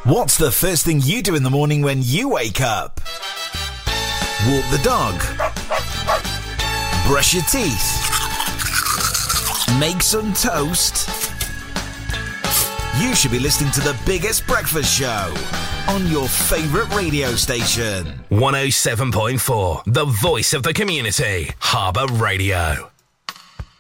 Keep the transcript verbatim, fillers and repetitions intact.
What's the first thing you do in the morning when you wake up? Walk the dog. Brush your teeth. Make some toast. You should be listening to the biggest breakfast show on your favourite radio station. one oh seven point four, the voice of the community, Harbour Radio.